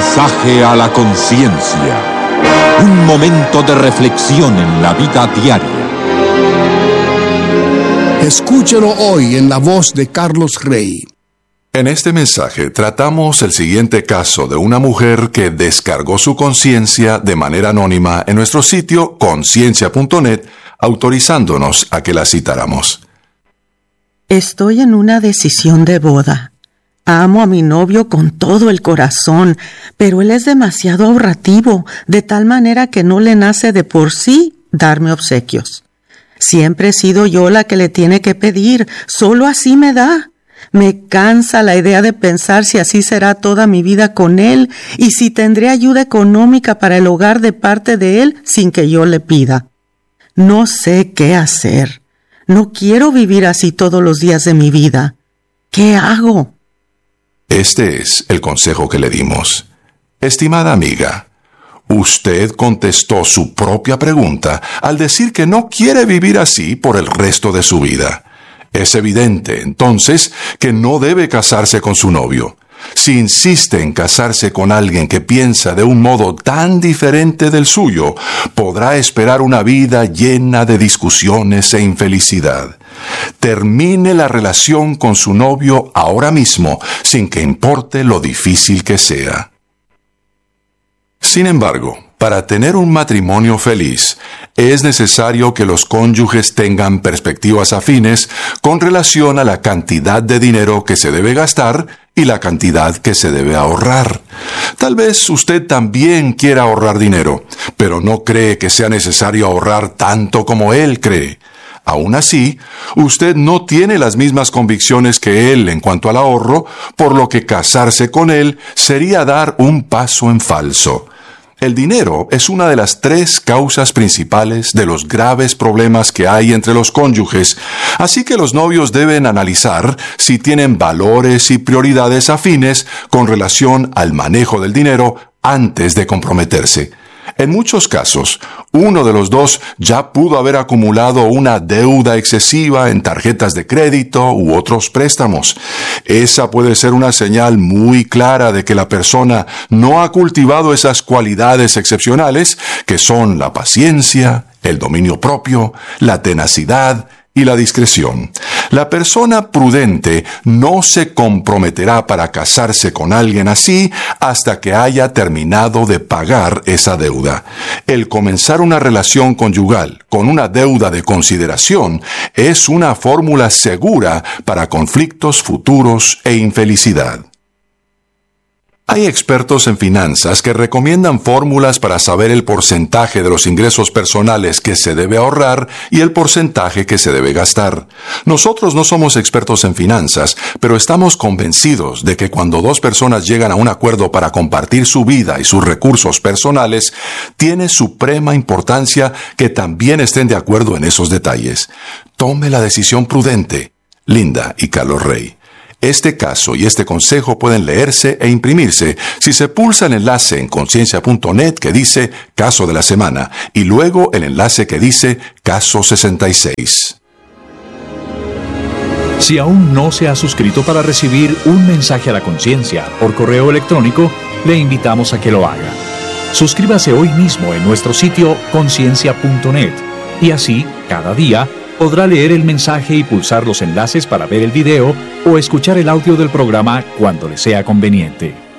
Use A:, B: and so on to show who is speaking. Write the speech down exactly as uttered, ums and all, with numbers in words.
A: Mensaje a la conciencia. Un momento de reflexión en la vida diaria.
B: Escúchelo hoy en la voz de Carlos Rey.
C: En este mensaje tratamos el siguiente caso de una mujer que descargó su conciencia de manera anónima en nuestro sitio conciencia punto net, autorizándonos a que la citáramos.
D: Estoy en una decisión de boda. Amo a mi novio con todo el corazón, pero él es demasiado ahorrativo, de tal manera que no le nace de por sí darme obsequios. Siempre he sido yo la que le tiene que pedir, solo así me da. Me cansa la idea de pensar si así será toda mi vida con él y si tendré ayuda económica para el hogar de parte de él sin que yo le pida. No sé qué hacer. No quiero vivir así todos los días de mi vida. ¿Qué hago?
C: Este es el consejo que le dimos. Estimada amiga, usted contestó su propia pregunta al decir que no quiere vivir así por el resto de su vida. Es evidente, entonces, que no debe casarse con su novio. Si insiste en casarse con alguien que piensa de un modo tan diferente del suyo, podrá esperar una vida llena de discusiones e infelicidad. Termine la relación con su novio ahora mismo, sin que importe lo difícil que sea. Sin embargo, para tener un matrimonio feliz, es necesario que los cónyuges tengan perspectivas afines con relación a la cantidad de dinero que se debe gastar y la cantidad que se debe ahorrar. Tal vez usted también quiera ahorrar dinero, pero no cree que sea necesario ahorrar tanto como él cree. Aún así, usted no tiene las mismas convicciones que él en cuanto al ahorro, por lo que casarse con él sería dar un paso en falso. El dinero es una de las tres causas principales de los graves problemas que hay entre los cónyuges, así que los novios deben analizar si tienen valores y prioridades afines con relación al manejo del dinero antes de comprometerse. En muchos casos, uno de los dos ya pudo haber acumulado una deuda excesiva en tarjetas de crédito u otros préstamos. Esa puede ser una señal muy clara de que la persona no ha cultivado esas cualidades excepcionales que son la paciencia, el dominio propio, la tenacidad y la discreción. La persona prudente no se comprometerá para casarse con alguien así hasta que haya terminado de pagar esa deuda. El comenzar una relación conyugal con una deuda de consideración es una fórmula segura para conflictos futuros e infelicidad. Hay expertos en finanzas que recomiendan fórmulas para saber el porcentaje de los ingresos personales que se debe ahorrar y el porcentaje que se debe gastar. Nosotros no somos expertos en finanzas, pero estamos convencidos de que cuando dos personas llegan a un acuerdo para compartir su vida y sus recursos personales, tiene suprema importancia que también estén de acuerdo en esos detalles. Tome la decisión prudente. Linda y Carlos Rey. Este caso y este consejo pueden leerse e imprimirse si se pulsa el enlace en conciencia punto net que dice Caso de la Semana y luego el enlace que dice Caso sesenta y seis.
E: Si aún no se ha suscrito para recibir un mensaje a la conciencia por correo electrónico, le invitamos a que lo haga. Suscríbase hoy mismo en nuestro sitio conciencia punto net y así, cada día, podrá leer el mensaje y pulsar los enlaces para ver el video o escuchar el audio del programa cuando le sea conveniente.